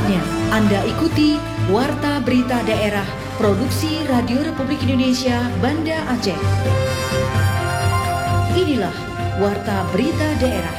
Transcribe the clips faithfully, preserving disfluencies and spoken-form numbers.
Saatnya Anda ikuti Warta Berita Daerah Produksi Radio Republik Indonesia Banda Aceh. Inilah Warta Berita Daerah.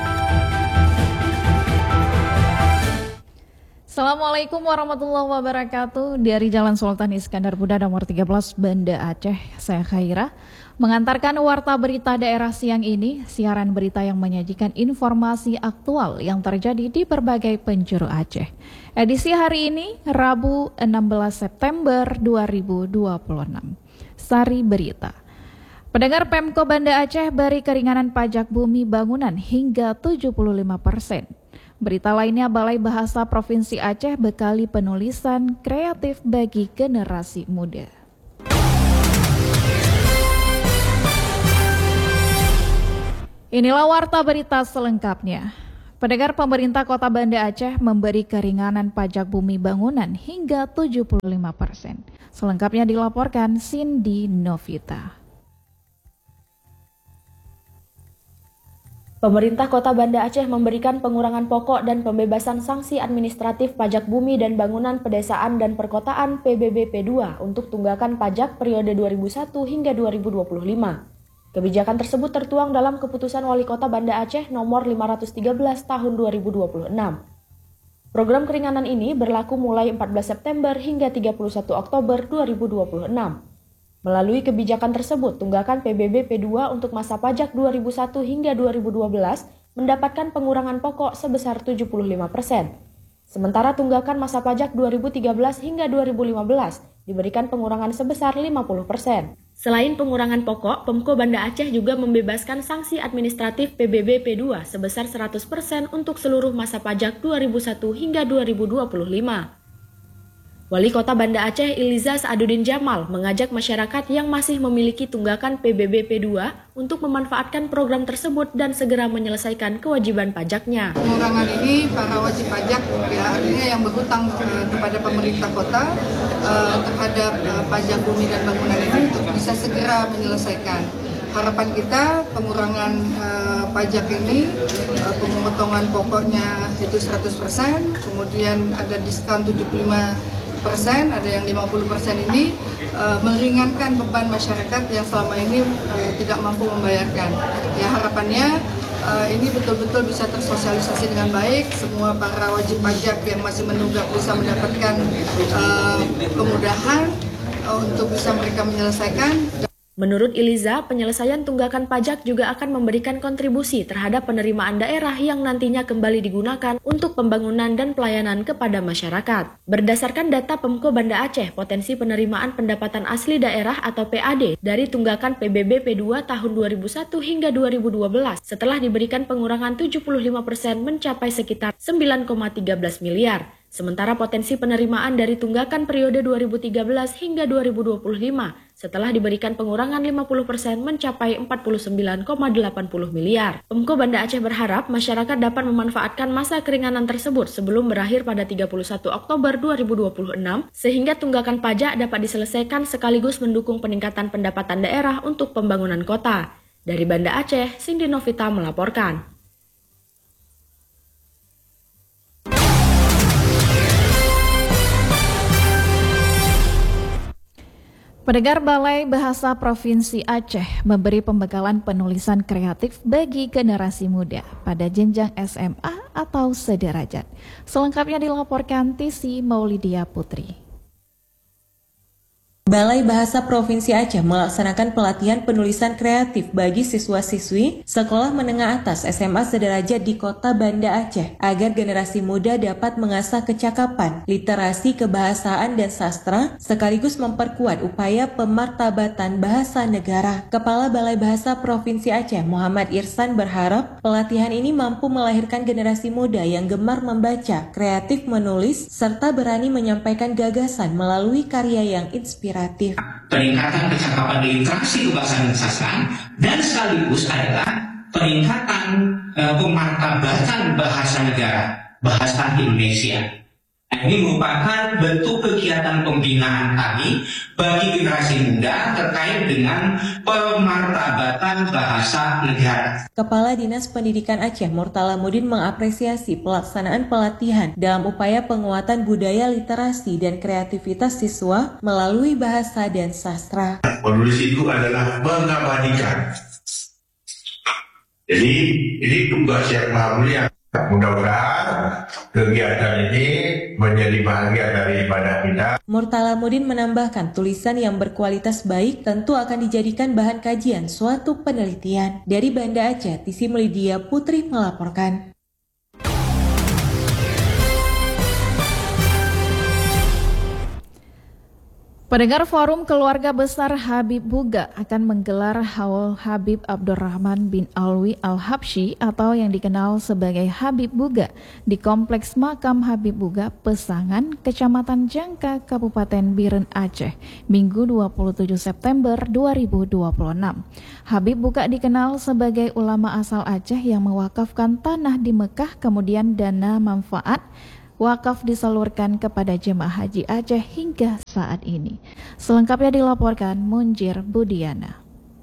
Assalamualaikum warahmatullahi wabarakatuh. Dari Jalan Sultan Iskandar Muda nomor tiga belas Banda Aceh, saya Khaira mengantarkan Warta Berita Daerah siang ini, siaran berita yang menyajikan informasi aktual yang terjadi di berbagai penjuru Aceh. Edisi hari ini, Rabu enam belas September dua ribu dua puluh enam. Sari Berita. Pendengar, Pemko Banda Aceh beri keringanan pajak bumi bangunan hingga tujuh puluh lima persen. Berita lainnya, Balai Bahasa Provinsi Aceh bekali penulisan kreatif bagi generasi muda. Inilah Warta Berita selengkapnya. Pendengar, pemerintah Kota Banda Aceh memberi keringanan pajak bumi bangunan hingga tujuh puluh lima persen. Selengkapnya dilaporkan Cindy Novita. Pemerintah Kota Banda Aceh memberikan pengurangan pokok dan pembebasan sanksi administratif pajak bumi dan bangunan pedesaan dan perkotaan P B B P dua untuk tunggakan pajak periode dua ribu satu hingga dua ribu dua puluh lima. Kebijakan tersebut tertuang dalam Keputusan Wali Kota Banda Aceh nomor lima ratus tiga belas tahun dua ribu dua puluh enam. Program keringanan ini berlaku mulai empat belas September hingga tiga puluh satu Oktober dua ribu dua puluh enam. Melalui kebijakan tersebut, tunggakan P B B P dua untuk masa pajak dua ribu satu hingga dua ribu dua belas mendapatkan pengurangan pokok sebesar tujuh puluh lima persen. Sementara tunggakan masa pajak dua ribu tiga belas hingga dua ribu lima belas diberikan pengurangan sebesar lima puluh persen. Selain pengurangan pokok, Pemko Banda Aceh juga membebaskan sanksi administratif P B B P dua sebesar seratus persen untuk seluruh masa pajak dua ribu satu hingga dua ribu dua puluh lima. Wali Kota Banda Aceh Iliza Sa'aduddin Jamal mengajak masyarakat yang masih memiliki tunggakan P B B P dua untuk memanfaatkan program tersebut dan segera menyelesaikan kewajiban pajaknya. Pengurangan ini para wajib pajak, ya, artinya yang berhutang eh, kepada pemerintah kota eh, terhadap eh, pajak bumi dan bangunan ini untuk bisa segera menyelesaikan. Harapan kita pengurangan eh, pajak ini, eh, pemotongan pokoknya itu seratus persen, kemudian ada diskon tujuh puluh lima persen, ada yang lima puluh persen ini uh, meringankan beban masyarakat yang selama ini uh, tidak mampu membayarkan. Ya, harapannya uh, ini betul-betul bisa tersosialisasi dengan baik, semua para wajib pajak yang masih menunggak bisa mendapatkan uh, kemudahan uh, untuk bisa mereka menyelesaikan. Menurut Iliza, penyelesaian tunggakan pajak juga akan memberikan kontribusi terhadap penerimaan daerah yang nantinya kembali digunakan untuk pembangunan dan pelayanan kepada masyarakat. Berdasarkan data Pemko Banda Aceh, potensi penerimaan pendapatan asli daerah atau P A D dari tunggakan P B B P dua tahun dua ribu satu hingga dua ribu dua belas setelah diberikan pengurangan tujuh puluh lima persen mencapai sekitar sembilan koma tiga belas miliar. Sementara potensi penerimaan dari tunggakan periode dua ribu tiga belas hingga dua ribu dua puluh lima setelah diberikan pengurangan lima puluh persen mencapai empat puluh sembilan koma delapan puluh miliar. Pemko Banda Aceh berharap masyarakat dapat memanfaatkan masa keringanan tersebut sebelum berakhir pada tiga puluh satu Oktober dua ribu dua puluh enam sehingga tunggakan pajak dapat diselesaikan sekaligus mendukung peningkatan pendapatan daerah untuk pembangunan kota. Dari Banda Aceh, Cindy Novita melaporkan. Pendengar, Balai Bahasa Provinsi Aceh memberi pembekalan penulisan kreatif bagi generasi muda pada jenjang S M A atau sederajat. Selengkapnya dilaporkan Tisi Maulidia Putri. Balai Bahasa Provinsi Aceh melaksanakan pelatihan penulisan kreatif bagi siswa-siswi sekolah menengah atas S M A sederajat di Kota Banda Aceh agar generasi muda dapat mengasah kecakapan, literasi kebahasaan dan sastra sekaligus memperkuat upaya pemartabatan bahasa negara. Kepala Balai Bahasa Provinsi Aceh Muhammad Irsan berharap pelatihan ini mampu melahirkan generasi muda yang gemar membaca, kreatif menulis, serta berani menyampaikan gagasan melalui karya yang inspiratif. Peningkatan kecakapan literasi kebahasaan dan sastra dan sekaligus adalah peningkatan e, pemartabatan bahasa negara, bahasa Indonesia. Ini merupakan bentuk kegiatan pembinaan kami bagi generasi muda terkait dengan pemartabatan bahasa negara. Kepala Dinas Pendidikan Aceh Murtalamuddin mengapresiasi pelaksanaan pelatihan dalam upaya penguatan budaya literasi dan kreativitas siswa melalui bahasa dan sastra. Menulis itu adalah mengabadikan. Jadi ini tugas yang maha mulia. Mudah-mudahan kegiatan ini menjadi bahagian dari ibadah kita. Murtalamuddin menambahkan tulisan yang berkualitas baik tentu akan dijadikan bahan kajian suatu penelitian. Dari Banda Aceh, Tisi Melidia Putri melaporkan. Pendengar, Forum Keluarga Besar Habib Buga akan menggelar Haul Habib Abdurrahman bin Alwi Al-Habsyi atau yang dikenal sebagai Habib Buga di Kompleks Makam Habib Buga, Pesangan, Kecamatan Jangka, Kabupaten Biren, Aceh, Minggu dua puluh tujuh September dua ribu dua puluh enam. Habib Buga dikenal sebagai ulama asal Aceh yang mewakafkan tanah di Mekah, kemudian dana manfaat wakaf disalurkan kepada jemaah haji Aceh hingga saat ini. Selengkapnya dilaporkan Munjir Budiana.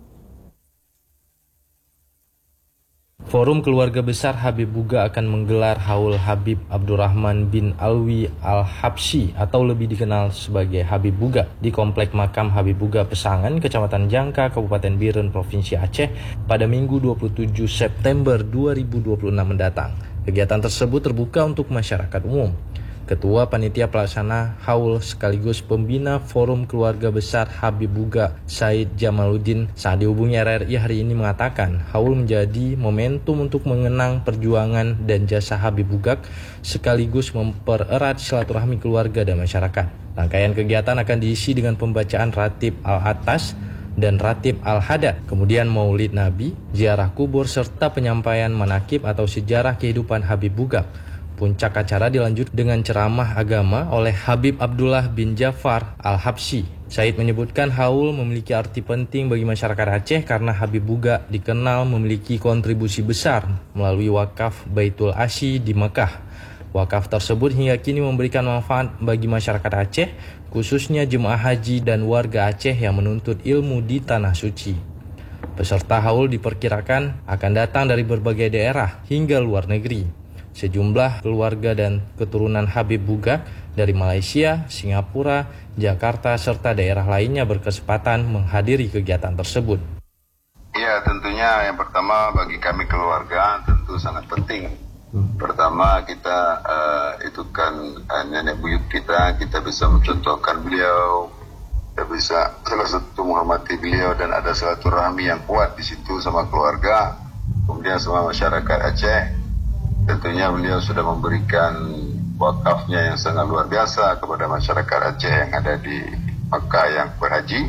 Forum Keluarga Besar Habib Buga akan menggelar Haul Habib Abdurrahman bin Alwi Al-Habsyi atau lebih dikenal sebagai Habib Buga di Komplek Makam Habib Buga, Pesangan, Kecamatan Jangka, Kabupaten Biren, Provinsi Aceh pada Minggu dua puluh tujuh September dua ribu dua puluh enam mendatang. Kegiatan tersebut terbuka untuk masyarakat umum. Ketua Panitia Pelaksana Haul sekaligus pembina Forum Keluarga Besar Habib Buga, Said Jamaluddin, saat dihubungi R R I hari ini mengatakan Haul menjadi momentum untuk mengenang perjuangan dan jasa Habib Buga sekaligus mempererat silaturahmi keluarga dan masyarakat. Rangkaian kegiatan akan diisi dengan pembacaan Ratib Al-Atas dan Ratib Al-Hadad, kemudian Maulid Nabi, ziarah kubur, serta penyampaian manakib atau sejarah kehidupan Habib Buga. Puncak acara dilanjut dengan ceramah agama oleh Habib Abdullah bin Jafar Al-Habsyi. Said menyebutkan Haul memiliki arti penting bagi masyarakat Aceh karena Habib Buga dikenal memiliki kontribusi besar melalui wakaf Baitul Asy di Mekah. Wakaf tersebut hingga kini memberikan manfaat bagi masyarakat Aceh, khususnya jemaah haji dan warga Aceh yang menuntut ilmu di Tanah Suci. Peserta haul diperkirakan akan datang dari berbagai daerah hingga luar negeri. Sejumlah keluarga dan keturunan Habib Buga dari Malaysia, Singapura, Jakarta, serta daerah lainnya berkesempatan menghadiri kegiatan tersebut. Ya, tentunya yang pertama bagi kami keluarga tentu sangat penting. Pertama kita uh, itu kan uh, nenek buyut kita, kita bisa mencontohkan beliau, kita bisa salah satu menghormati beliau dan ada silaturahmi yang kuat di situ sama keluarga, kemudian sama masyarakat Aceh. Tentunya beliau sudah memberikan wakafnya yang sangat luar biasa kepada masyarakat Aceh yang ada di Makkah yang berhaji.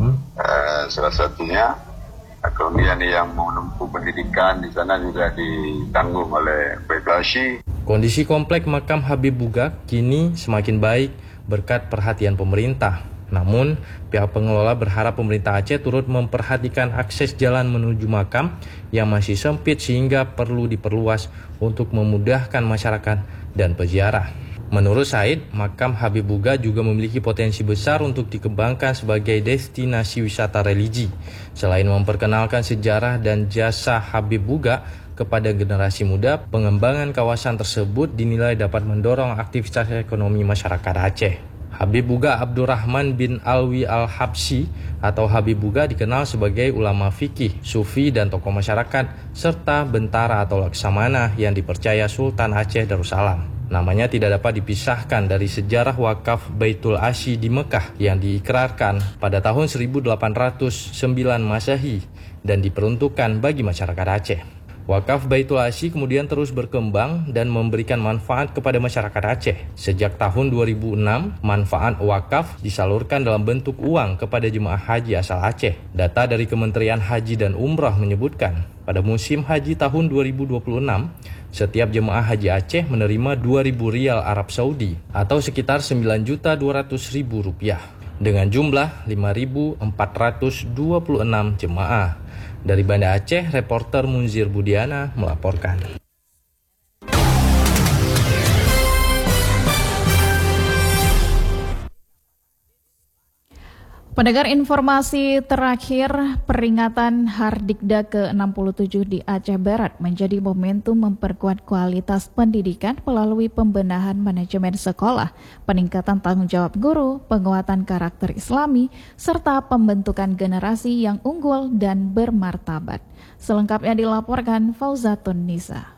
Uh, salah satunya. Kemudian yang mau menempuh pendidikan di sana juga ditanggung oleh Baitul Asy. Kondisi komplek makam Habib Buga kini semakin baik berkat perhatian pemerintah. Namun, pihak pengelola berharap pemerintah Aceh turut memperhatikan akses jalan menuju makam yang masih sempit sehingga perlu diperluas untuk memudahkan masyarakat dan peziarah. Menurut Said, makam Habib Buga juga memiliki potensi besar untuk dikembangkan sebagai destinasi wisata religi. Selain memperkenalkan sejarah dan jasa Habib Buga kepada generasi muda, pengembangan kawasan tersebut dinilai dapat mendorong aktivitas ekonomi masyarakat Aceh. Habib Buga Abdurrahman bin Alwi Al-Habsyi atau Habib Buga dikenal sebagai ulama fikih, sufi, dan tokoh masyarakat, serta bentara atau laksamana yang dipercaya Sultan Aceh Darussalam. Namanya tidak dapat dipisahkan dari sejarah wakaf Baitul Asy di Mekah yang diikrarkan pada tahun seribu delapan ratus sembilan Masehi dan diperuntukkan bagi masyarakat Aceh. Wakaf Baitul Asy kemudian terus berkembang dan memberikan manfaat kepada masyarakat Aceh. Sejak tahun dua ribu enam, manfaat wakaf disalurkan dalam bentuk uang kepada jemaah haji asal Aceh. Data dari Kementerian Haji dan Umrah menyebutkan, pada musim haji tahun dua ribu dua puluh enam, setiap jemaah haji Aceh menerima dua ribu rial Arab Saudi atau sekitar sembilan juta dua ratus ribu rupiah dengan jumlah lima ribu empat ratus dua puluh enam jemaah. Dari Banda Aceh, reporter Munzir Budiana melaporkan. Pendengar, informasi terakhir, peringatan Hardikda ke enam puluh tujuh di Aceh Barat menjadi momentum memperkuat kualitas pendidikan melalui pembenahan manajemen sekolah, peningkatan tanggung jawab guru, penguatan karakter Islami, serta pembentukan generasi yang unggul dan bermartabat. Selengkapnya dilaporkan Fauzatun Nisa.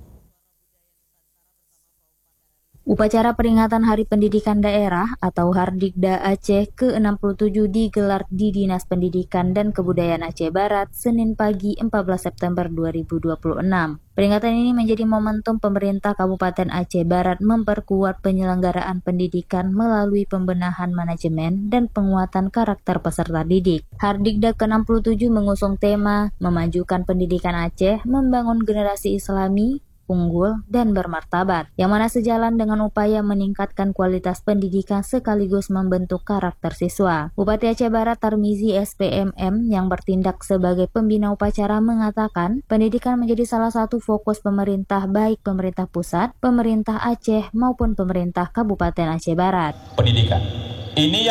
Upacara peringatan Hari Pendidikan Daerah atau Hardikda Aceh ke enam puluh tujuh digelar di Dinas Pendidikan dan Kebudayaan Aceh Barat Senin pagi empat belas September dua ribu dua puluh enam. Peringatan ini menjadi momentum pemerintah Kabupaten Aceh Barat memperkuat penyelenggaraan pendidikan melalui pembenahan manajemen dan penguatan karakter peserta didik. Hardikda ke enam puluh tujuh mengusung tema memajukan pendidikan Aceh, membangun generasi Islami unggul, dan bermartabat, yang mana sejalan dengan upaya meningkatkan kualitas pendidikan sekaligus membentuk karakter siswa. Bupati Aceh Barat Tarmizi S P M M yang bertindak sebagai pembina upacara mengatakan, pendidikan menjadi salah satu fokus pemerintah baik pemerintah pusat, pemerintah Aceh maupun pemerintah Kabupaten Aceh Barat. Pendidikan ini